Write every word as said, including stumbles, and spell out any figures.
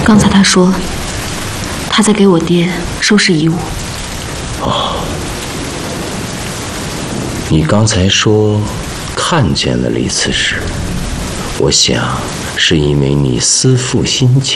刚才他说他在给我爹收拾遗物。 哦，你刚才说看见了李刺史，我想是因为你思父心切。